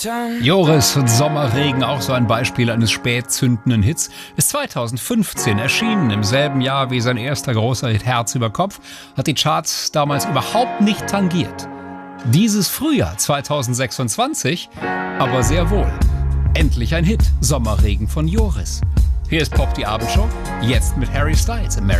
Joris und Sommerregen, auch so ein Beispiel eines spät zündenden Hits, ist 2015 erschienen, im selben Jahr wie sein erster großer Hit Herz über Kopf, hat die Charts damals überhaupt nicht tangiert. Dieses Frühjahr 2026 aber sehr wohl. Endlich ein Hit, Sommerregen von Joris. Hier ist Pop die Abendshow, jetzt mit Harry Styles.